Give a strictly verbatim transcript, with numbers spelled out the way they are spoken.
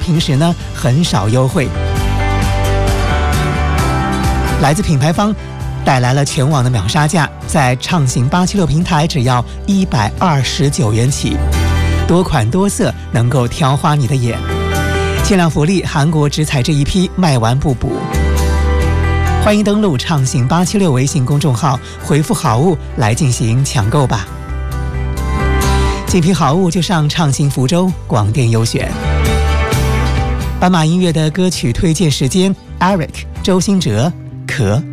平时呢很少优惠。来自品牌方带来了全网的秒杀价，在畅行八七六平台只要一百二十九元起，多款多色，能够挑花你的眼。限量福利，韩国只采这一批，卖完不补。欢迎登录畅行八七六微信公众号，回复好物来进行抢购吧。竞品好物就上畅行福州广电优选。斑马音乐的歌曲推荐时间 ，Eric 周兴哲可。